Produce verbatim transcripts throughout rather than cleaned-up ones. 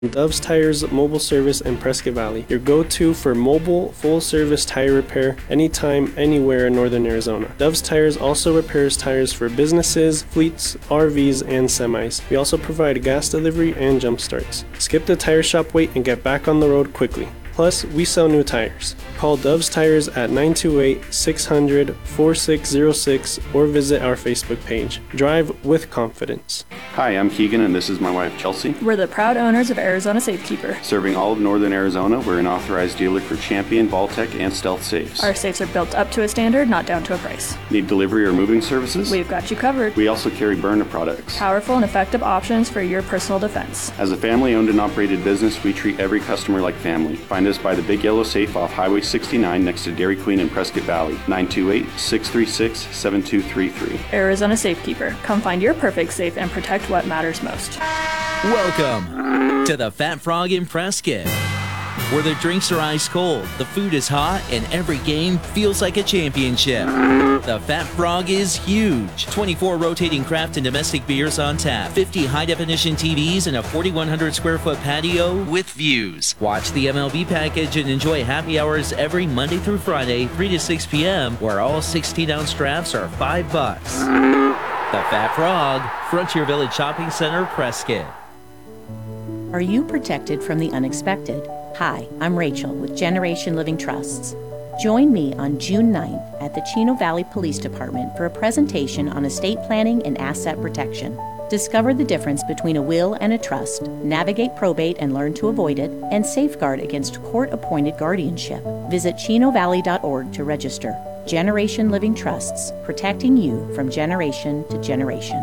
Dove's Tires Mobile Service in Prescott Valley, your go-to for mobile, full-service tire repair anytime, anywhere in northern Arizona. Dove's Tires also repairs tires for businesses, fleets, R Vs, and semis. We also provide gas delivery and jump starts. Skip the tire shop wait and get back on the road quickly. Plus, we sell new tires. Call Dove's Tires at nine two eight, six hundred, four six zero six or visit our Facebook page. Drive with confidence. Hi, I'm Keegan and this is my wife Chelsea. We're the proud owners of Arizona Safekeeper. Serving all of northern Arizona, we're an authorized dealer for Champion, Vaultec, and Stealth safes. Our safes are built up to a standard, not down to a price. Need delivery or moving services? We've got you covered. We also carry Byrna products. Powerful and effective options for your personal defense. As a family-owned and operated business, we treat every customer like family. Find us by the Big Yellow Safe off Highway sixty-nine next to Dairy Queen in Prescott Valley. nine two eight, six three six, seven two three three. Arizona Safekeeper. Come find your perfect safe and protect what matters most. Welcome to the Fat Frog in Prescott, where the drinks are ice cold, the food is hot, and every game feels like a championship. The Fat Frog is huge. twenty-four rotating craft and domestic beers on tap, fifty high-definition T Vs, and a forty-one hundred square foot patio with views. Watch the M L B package and enjoy happy hours every Monday through Friday, three to six p.m., where all sixteen ounce drafts are five bucks. The Fat Frog, Frontier Village Shopping Center, Prescott. Are you protected from the unexpected? Hi, I'm Rachel with Generation Living Trusts. Join me on June ninth at the Chino Valley Police Department for a presentation on estate planning and asset protection. Discover the difference between a will and a trust, navigate probate and learn to avoid it, and safeguard against court-appointed guardianship. Visit chino valley dot org to register. Generation Living Trusts, protecting you from generation to generation.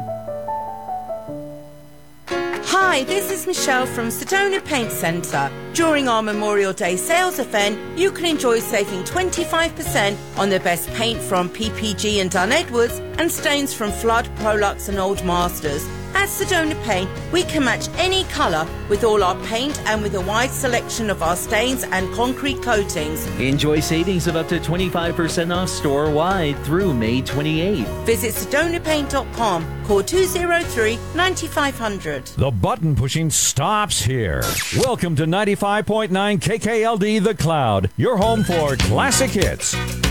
Hi, this is Michelle from Sedona Paint Centre. During our Memorial Day sales event, you can enjoy saving twenty-five percent on the best paint from P P G and Dunn Edwards and stains from Flood, Prolux and Old Masters. At Sedona Paint, we can match any colour with all our paint and with a wide selection of our stains and concrete coatings. Enjoy savings of up to twenty-five percent off store-wide through May twenty-eighth. Visit sedona paint dot com. Call two oh three, nine five hundred. The button pushing stops here. Welcome to ninety-five point nine K K L D The Cloud, your home for classic hits.